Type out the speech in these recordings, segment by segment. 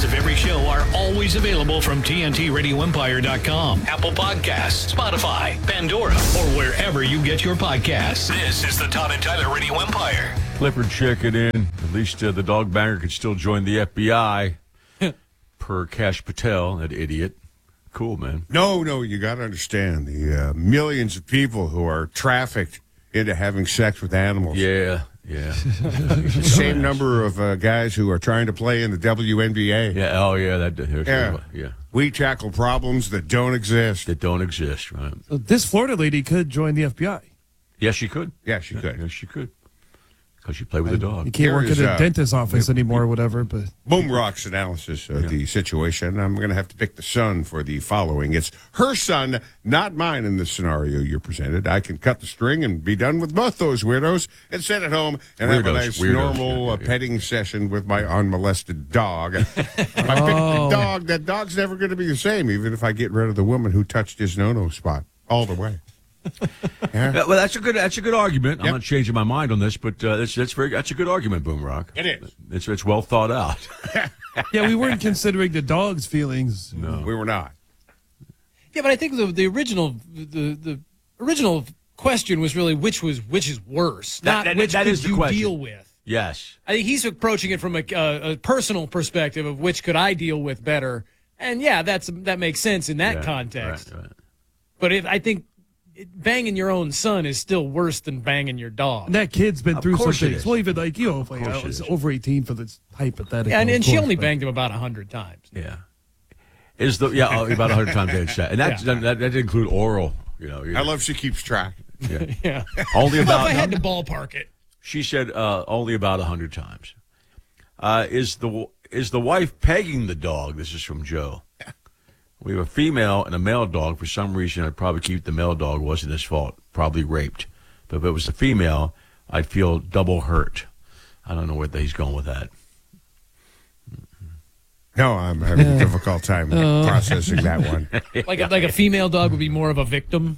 podcasts of every show are always available from TNTRadioEmpire.com, Apple Podcasts, Spotify, Pandora, or wherever you get your podcasts. This is the Todd and Tyler Radio Empire. Clifford checking in. At least the dog banger could still join the FBI, per Kash Patel, that idiot. Cool, man. No, you got to understand the millions of people who are trafficked into having sex with animals. Yeah. The same number of guys who are trying to play in the WNBA. Yeah. We tackle problems that don't exist. Right. So this Florida lady could join the FBI. Yes, she could. Yeah, she could. Yes, she could. Because she played with a dog. You can't work at a dentist's office anymore or whatever. But Boom Rock's analysis of the situation. I'm going to have to pick the son for the following. It's her son, not mine in the scenario you presented. I can cut the string and be done with both those weirdos and sit at home and have a nice, normal petting session with my unmolested dog. If I pick the dog, that dog's never going to be the same, even if I get rid of the woman who touched his no-no spot all the way. Yeah, well, that's a good argument. Yep. I'm not changing my mind on this, but that's a good argument, Boom Rock. It is. It's well thought out. Yeah, we weren't considering the dog's feelings. No, we were not. Yeah, but I think the original question was really which is worse, not which could you deal with. Yes, I think he's approaching it from a personal perspective of which could I deal with better, and yeah, that makes sense in that context. Right. But I think banging your own son is still worse than banging your dog. And that kid's been through some things. Well, even like it's over 18 for this hypothetical. Yeah, and she only banged him about 100 times. Yeah, about 100 times, and that didn't include oral. I love she keeps track. Yeah. Only about. If I had to ballpark it, she said only about 100 times. Is the wife pegging the dog? This is from Joe. We have a female and a male dog. For some reason, I'd probably keep the male dog. It wasn't his fault. Probably raped. But if it was the female, I'd feel double hurt. I don't know where he's going with that. No, I'm having a difficult time processing that one. Like a female dog would be more of a victim.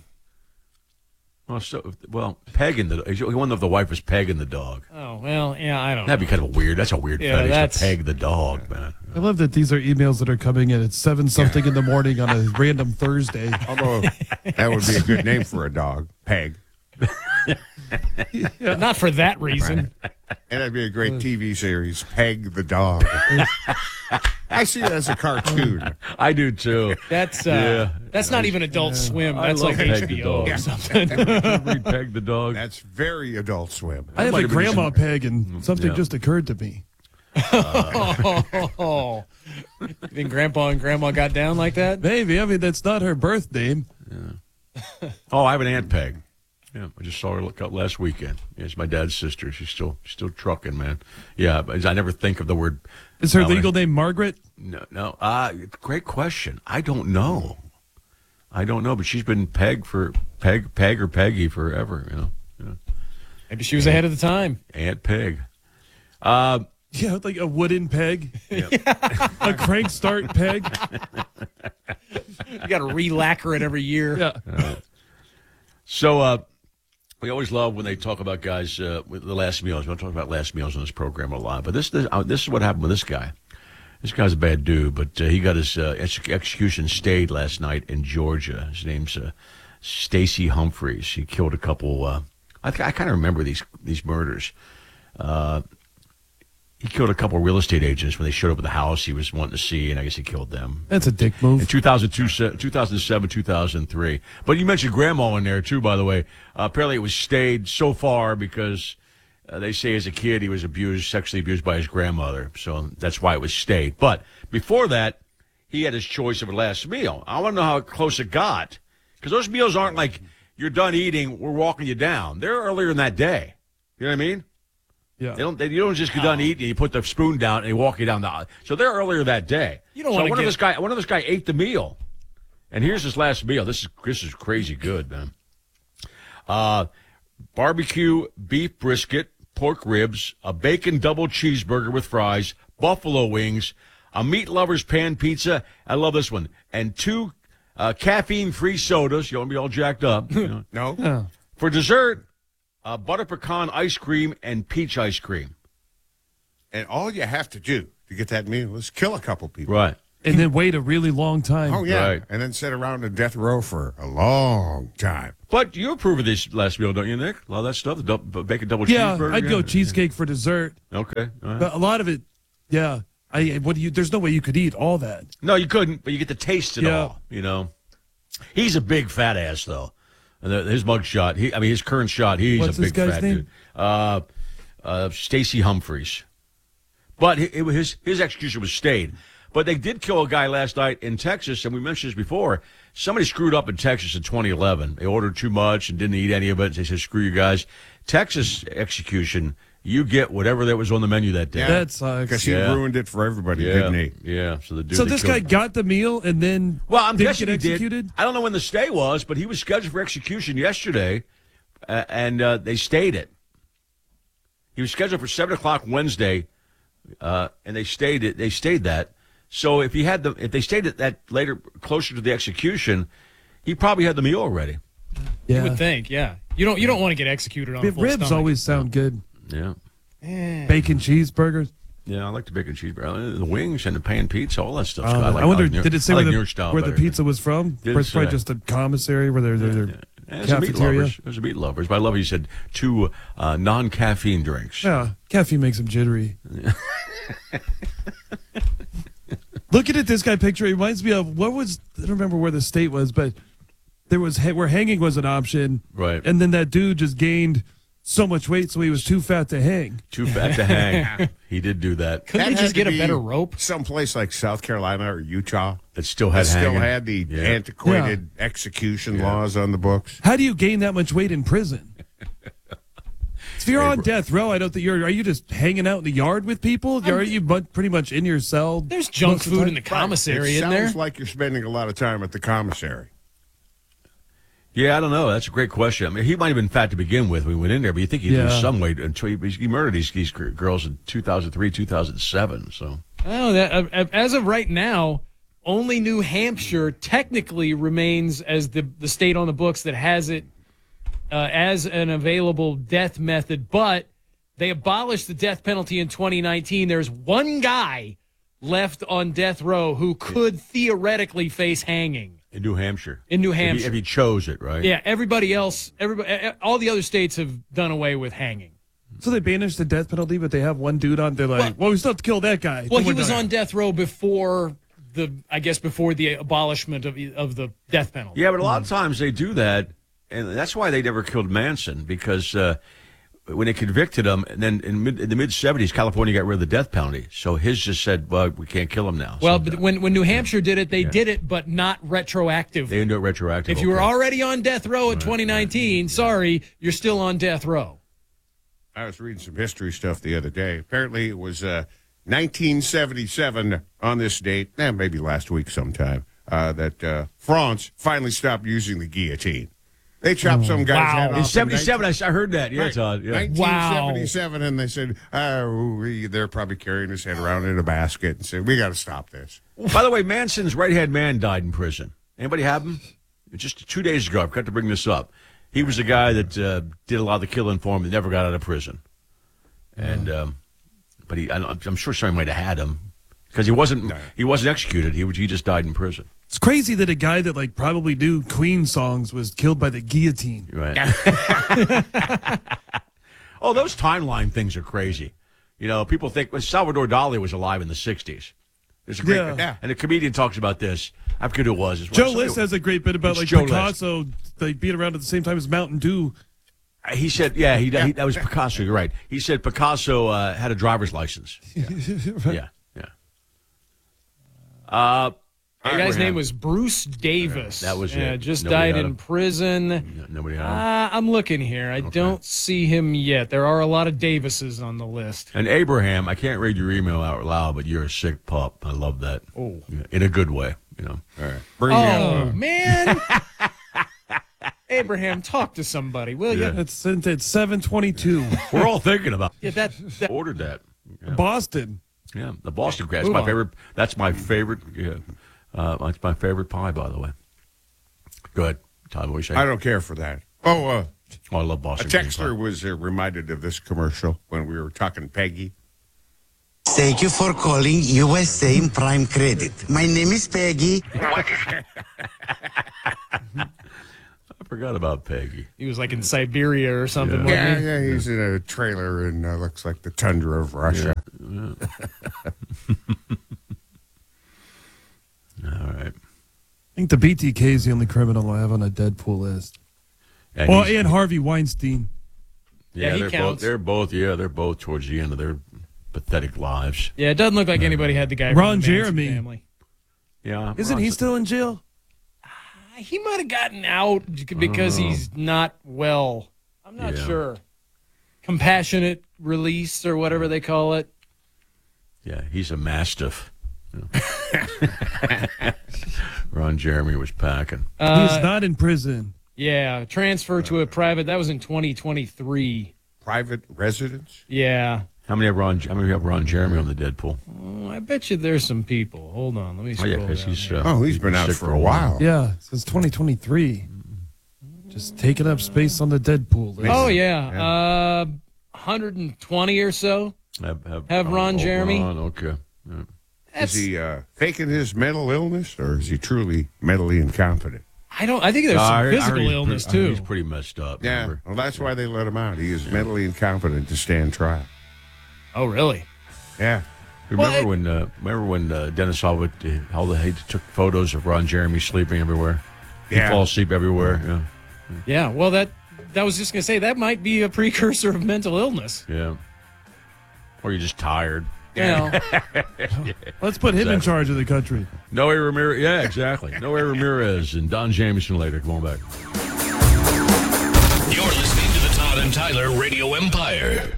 Pegging the. He wondered if the wife was pegging the dog. Oh well, yeah, I don't know. That'd be kind of weird. That's a weird fetish to peg the dog, man. I love that these are emails that are coming in at 7-something in the morning on a random Thursday. Although that would be a good name for a dog, Peg. But not for that reason. And that'd be a great TV series, Peg the Dog. I see it as a cartoon. I do too. That's not even Adult Swim. That's like HBO or something. Read Peg the Dog. That's very Adult Swim. I have a grandma Peg, and something just occurred to me. You think Grandpa and Grandma got down like that? Maybe. I mean, that's not her birth name. Yeah. I have an Aunt Peg. Yeah, I just saw her last weekend. Yeah, it's my dad's sister. She's still trucking, man. Yeah, but I never think of the word. Is her legal name Margaret? No. Great question. I don't know, but she's been Peg or Peggy forever. Maybe she was ahead of the time. Aunt Peg. Yeah, like a wooden peg. A crank start peg. You got to re-lacquer it every year. Yeah. So we always love when they talk about guys with the last meals. We don't talk about last meals on this program a lot. But this is what happened with this guy. This guy's a bad dude, but he got his execution stayed last night in Georgia. His name's Stacy Humphreys. He killed a couple. I kind of remember these murders. He killed a couple of real estate agents when they showed up at the house he was wanting to see, and I guess he killed them. That's a dick move. In 2007, 2003. But you mentioned Grandma in there, too, by the way. Apparently it was stayed so far because they say as a kid he was sexually abused by his grandmother. So that's why it was stayed. But before that, he had his choice of a last meal. I want to know how close it got. Because those meals aren't like you're done eating, we're walking you down. They're earlier in that day. You know what I mean? Yeah. You don't just get done eating and you put the spoon down and they walk you down the aisle. So they're earlier that day. You don't want to get... One of this guy ate the meal. And here's his last meal. This is crazy good, man. Barbecue beef brisket, pork ribs, a bacon double cheeseburger with fries, buffalo wings, a meat lover's pan pizza. I love this one. And 2 caffeine-free sodas. You don't be all jacked up. You know. No. For dessert, butter pecan ice cream and peach ice cream. And all you have to do to get that meal is kill a couple people. Right. And then wait a really long time. Oh, yeah. Right. And then sit around in death row for a long time. But you approve of this last meal, don't you, Nick? A lot of that stuff, the bacon double Yeah, cheeseburger. I'd go cheesecake for dessert. Okay. All right. But a lot of it, yeah. There's no way you could eat all that. No, you couldn't, but you get to taste it all. You know, he's a big fat ass though. And his mug shot. His current shot. He's What's a big this guy's fat name? dude. Stacey Humphreys. But his execution was stayed. But they did kill a guy last night in Texas, and we mentioned this before. Somebody screwed up in Texas in 2011. They ordered too much and didn't eat any of it. They said, "Screw you guys." Texas execution. You get whatever that was on the menu that day. Yeah. That sucks. Because he ruined it for everybody, Yeah, didn't he? yeah. So the dude. So that this killed- guy got the meal and then Well, I'm didn't guessing get he executed? did. I don't know when the stay was, but he was scheduled for execution yesterday, and they stayed it. He was scheduled for 7:00 Wednesday, and they stayed it. They stayed that. So if they stayed it that later, closer to the execution, he probably had the meal already. Yeah. You would think, yeah. You don't want to get executed on a full Ribs stomach. always sound good. Yeah, Bacon cheeseburgers. yeah. I like the bacon cheeseburger, the wings, and the pan pizza, all that stuff. I wonder, did it say where where the pizza was from? Did Or it's probably say. just a commissary where they're As a meat cafeteria. lovers, as a meat lovers. But I love he said 2 non-caffeine drinks. Yeah, caffeine makes him jittery. Looking at this guy picture, it reminds me of I don't remember where the state was, but there was where hanging was an option. Right. And then that dude just gained so much weight, so he was too fat to hang. Too fat to hang. He did do that. Couldn't he That just had to get a be better rope? Someplace like South Carolina or Utah That still had that still hanging. had the Yeah. antiquated execution laws on the books. How do you gain that much weight in prison? If you're on death row, I don't think are you just hanging out in the yard with people? Are you pretty much in your cell? There's junk most of the food time? in the commissary It in there. sounds like you're spending a lot of time at the commissary. Yeah, I don't know. That's a great question. I mean, he might have been fat to begin with when we went in there, but you think he'd lose some weight until he murdered these girls in 2003, 2007. So, Oh, as of right now, only New Hampshire technically remains as the state on the books that has it as an available death method, but they abolished the death penalty in 2019. There's one guy left on death row who could theoretically face hanging. in New Hampshire. In New Hampshire. If he chose it, right? Yeah, everybody, all the other states have done away with hanging. So they banished the death penalty, but they have one dude on. They're like, well we still have to kill that guy. Well, Then he we're was done. on death row before the abolishment of the death penalty. Yeah, but a lot of times they do that, and that's why they never killed Manson, because when they convicted him, and then in the mid-'70s, California got rid of the death penalty. So his just said, well, we can't kill him now. Well, So but when New Hampshire did it, they did it, but not retroactive. they didn't do it retroactive. If you were okay. already on death row in 2019, sorry, you're still on death row. I was reading some history stuff the other day. Apparently, it was 1977 on this date, maybe last week sometime, that France finally stopped using the guillotine. They chopped some guy's head off. In 77, I heard that. Yeah, Right. Todd. Yeah. 1977, and they said, they're probably carrying his head around in a basket and said, we got to stop this. By the way, Manson's right-hand man died in prison. Anybody have him? Just 2 days ago, I've got to bring this up. He was the guy that did a lot of the killing for him. That never got out of prison, and but I'm sure somebody might have had him because he wasn't executed. He just died in prison. It's crazy that a guy that like probably knew Queen songs was killed by the guillotine. Right. Oh, those timeline things are crazy. You know, people think Salvador Dali was alive in the 60s. There's a great, and a comedian talks about this. I forget who it was. Joe List has a great bit about It's like Joe Picasso like being around at the same time as Mountain Dew. He said, that was Picasso. You're right. He said Picasso had a driver's license. Yeah. The guy's name was Bruce Davis. That was it. Just Nobody died had in him. prison. Nobody had him. I'm looking here. I don't see him yet. There are a lot of Davises on the list. And Abraham, I can't read your email out loud, but you're a sick pup. I love that. Oh. Yeah, in a good way, you know. All right. Bring me Oh, up. man. Abraham, talk to somebody, will you? Yeah. It's 722. We're all thinking about Yeah, that ordered that. Yeah. Boston. Yeah, the Boston grass. Move My on. favorite. That's my favorite. Yeah, that's my favorite pie, by the way. Go ahead, Todd. What are you saying? I don't care for that. Oh, I love a Boston. cream texter pie. was reminded of this commercial when we were talking Peggy. Thank you for calling USA in Prime Credit. My name is Peggy. I forgot about Peggy. He was like in Siberia or something. Yeah, wasn't he? yeah, he's in a trailer and looks like the tundra of Russia. Yeah. All right. I think the BTK is the only criminal I have on a Deadpool list. And Well, he's- and Harvey Weinstein. Yeah, he they're counts. they're both towards the end of their pathetic lives. Yeah, it doesn't look like anybody had the guy. Ron from the Manson Jeremy. family. Yeah. Isn't he still in jail? He might have gotten out because he's not well. I'm not Yeah. sure. Compassionate release or whatever they call it. Yeah, he's a mastiff. Ron Jeremy was packing. He's not in prison. Yeah, transfer to a private. That was in 2023. Private residence? Yeah. How many have Ron Jeremy on the Deadpool? Oh, I bet you there's some people. Hold on, let me Oh scroll yeah, down. because he's He's been out sick for a while. Yeah, since 2023. Just taking up space on the Deadpool list. Oh yeah, 120 or so. Have Ron Jeremy? Ron, okay. Yeah. Is he faking his mental illness, or is he truly mentally incompetent? I think there's some I heard physical he's illness pretty- too. He's pretty messed up. Yeah, remember? well, that's why they let him out. He is mentally incompetent to stand trial. Oh really? Yeah. Remember when Dennis Hall took photos of Ron Jeremy sleeping everywhere? He'd Yeah. fall asleep everywhere. Yeah. Yeah. Well, that was just gonna say that might be a precursor of mental illness. Yeah. Or you're just tired. You know, Let's put him in charge of the country. Noe Ramirez. Yeah, exactly. Noe Ramirez and Don Jamieson later. Come on back. You're listening to the Todd and Tyler Radio Empire.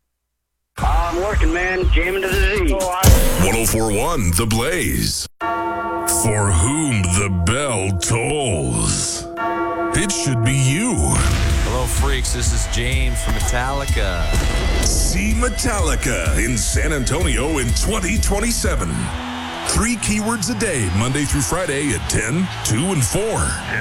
I'm working, man. Jamming to the Z. 1041 The Blaze. For whom the bell tolls, it should be you. Hello, freaks. This is James from Metallica. See Metallica in San Antonio in 2027. 3 keywords a day, Monday through Friday at 10, 2, and 4. 10, 2,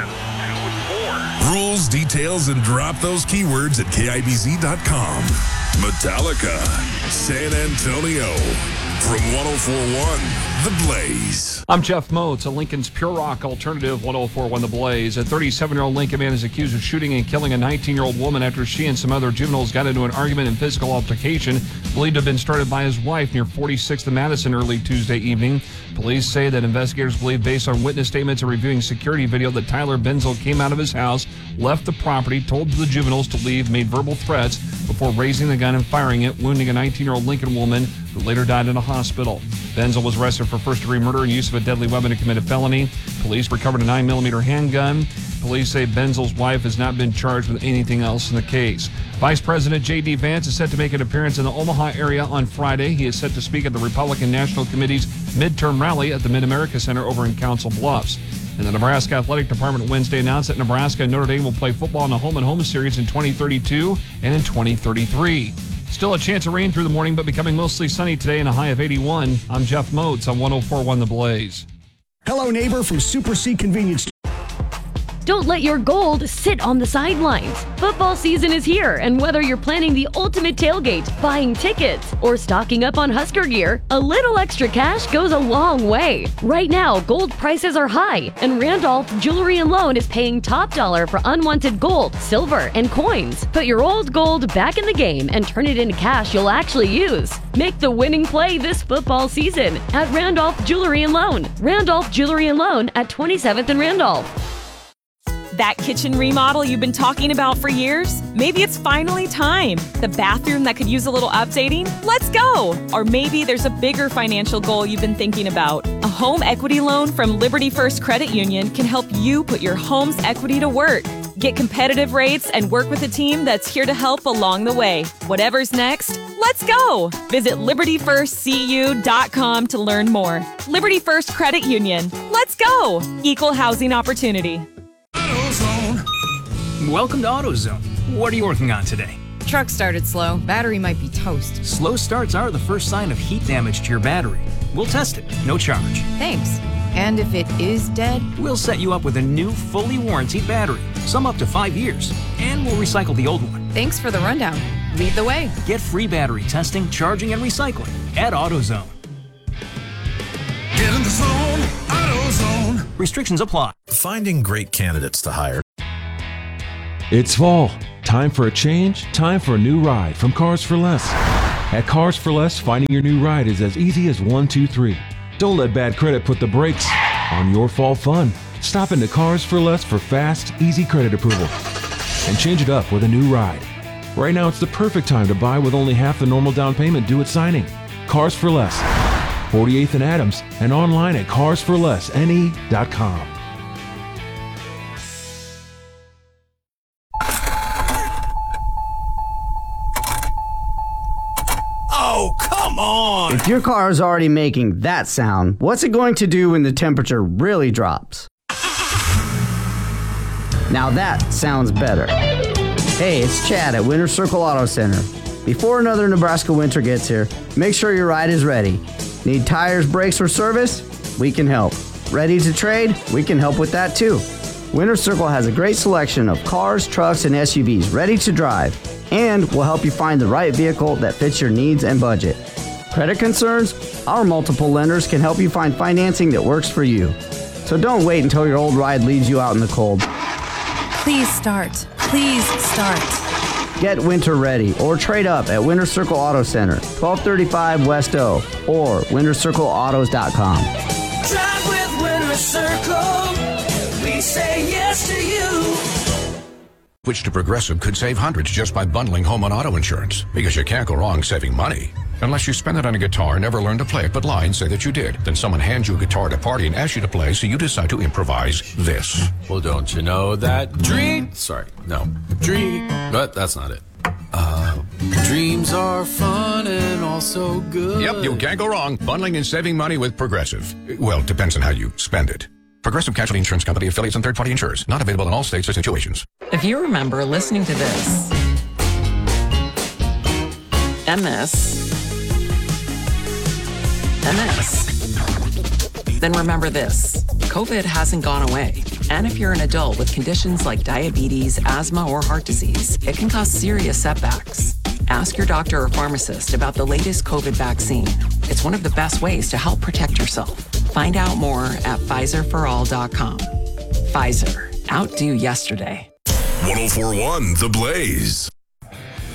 and 4. Rules, details, and drop those keywords at KIBZ.com. Metallica, San Antonio. From 1041 The Blaze. I'm Jeff Moats, a Lincoln's Pure Rock alternative, 1041 The Blaze. A 37-year-old Lincoln man is accused of shooting and killing a 19-year-old woman after she and some other juveniles got into an argument and physical altercation believed to have been started by his wife near 46th and Madison early Tuesday evening. Police say that investigators believe, based on witness statements and reviewing security video, that Tyler Benzel came out of his house, left the property, told the juveniles to leave, made verbal threats before raising the gun and firing it, wounding a 19-year-old Lincoln woman who later died in a hospital. Benzel was arrested for first-degree murder and use of a deadly weapon to commit a felony. Police recovered a 9mm handgun. Police say Benzel's wife has not been charged with anything else in the case. Vice President J.D. Vance is set to make an appearance in the Omaha area on Friday. He is set to speak at the Republican National Committee's midterm rally at the Mid-America Center over in Council Bluffs. And the Nebraska Athletic Department Wednesday announced that Nebraska and Notre Dame will play football in a home-and-home series in 2032 and in 2033. Still a chance of rain through the morning, but becoming mostly sunny today and a high of 81. I'm Jeff Moats on 1041 The Blaze. Hello, neighbor from Super C Convenience. Don't let your gold sit on the sidelines. Football season is here, and whether you're planning the ultimate tailgate, buying tickets, or stocking up on Husker gear, a little extra cash goes a long way. Right now, gold prices are high, and Randolph Jewelry and Loan is paying top dollar for unwanted gold, silver, and coins. Put your old gold back in the game and turn it into cash you'll actually use. Make the winning play this football season at Randolph Jewelry and Loan. Randolph Jewelry and Loan at 27th and Randolph. That kitchen remodel you've been talking about for years? Maybe it's finally time. The bathroom that could use a little updating? Let's go! Or maybe there's a bigger financial goal you've been thinking about. A home equity loan from Liberty First Credit Union can help you put your home's equity to work. Get competitive rates and work with a team that's here to help along the way. Whatever's next, let's go! Visit LibertyFirstCU.com to learn more. Liberty First Credit Union. Let's go! Equal housing opportunity. Welcome to AutoZone. What are you working on today? Truck started slow. Battery might be toast. Slow starts are the first sign of heat damage to your battery. We'll test it, no charge. Thanks. And if it is dead? We'll set you up with a new, fully warranted battery, some up to 5 years, and we'll recycle the old one. Thanks for the rundown. Lead the way. Get free battery testing, charging, and recycling at AutoZone. Get in the zone, AutoZone. Restrictions apply. Finding great candidates to hire. It's fall. Time for a change. Time for a new ride from Cars for Less. At Cars for Less, finding your new ride is as easy as 1, 2, 3. Don't let bad credit put the brakes on your fall fun. Stop into Cars for Less for fast, easy credit approval. And change it up with a new ride. Right now, it's the perfect time to buy with only half the normal down payment due at signing. Cars for Less. 48th and Adams, and online at carsforlessne.com. Oh, come on! If your car is already making that sound, what's it going to do when the temperature really drops? Now that sounds better. Hey, it's Chad at Winter Circle Auto Center. Before another Nebraska winter gets here, make sure your ride is ready. Need tires, brakes, or service? We can help. Ready to trade? We can help with that too. Winter Circle has a great selection of cars, trucks, and SUVs ready to drive, and will help you find the right vehicle that fits your needs and budget. Credit concerns? Our multiple lenders can help you find financing that works for you. So don't wait until your old ride leaves you out in the cold. Please start. Please start. Get winter ready or trade up at Winter Circle Auto Center, 1235 West O, or wintercircleautos.com. Drive with Winter Circle. We say yes to you. Switch to Progressive could save hundreds just by bundling home and auto insurance, because you can't go wrong saving money. Unless you spend it on a guitar and never learn to play it but lie and say that you did. Then someone hands you a guitar at a party and asks you to play, so you decide to improvise this. Well, don't you know that dream... Sorry, no. Dream... But that's not it. Dreams are fun and also good. Yep, you can't go wrong bundling and saving money with Progressive. Well, it depends on how you spend it. Progressive Casualty Insurance Company, affiliates, and third-party insurers. Not available in all states or situations. If you remember listening to this, then remember this. COVID hasn't gone away. And if you're an adult with conditions like diabetes, asthma, or heart disease, it can cause serious setbacks. Ask your doctor or pharmacist about the latest COVID vaccine. It's one of the best ways to help protect yourself. Find out more at PfizerForAll.com. Pfizer. Outdo yesterday. 104.1 The Blaze.